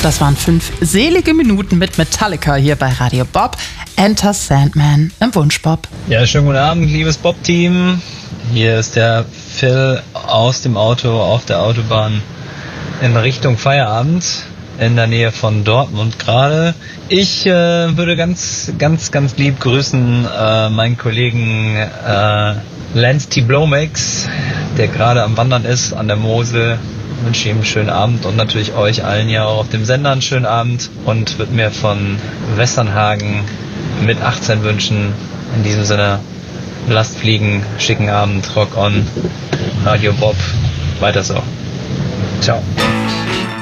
Das waren 5 selige Minuten mit Metallica hier bei Radio Bob. Enter Sandman im Wunschbob. Ja, schönen guten Abend, liebes Bob-Team. Hier ist der Phil aus dem Auto auf der Autobahn in Richtung Feierabend in der Nähe von Dortmund gerade. Ich würde ganz lieb grüßen meinen Kollegen Lance T. Blomex, der gerade am Wandern ist an der Mosel. Ich wünsche ihm einen schönen Abend und natürlich euch allen ja auch auf dem Sender einen schönen Abend und würde mir von Westernhagen mit 18 wünschen. In diesem Sinne, lasst fliegen, schicken Abend, Rock on, Radio Bob, weiter so. Ciao.